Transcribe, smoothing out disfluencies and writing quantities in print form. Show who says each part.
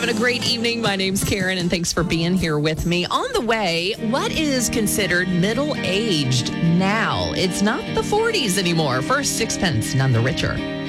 Speaker 1: having a great evening. My name's Karen, and thanks for being here with me. On the way, what is considered middle-aged now? It's not the 40s anymore. First, Sixpence, None the Richer.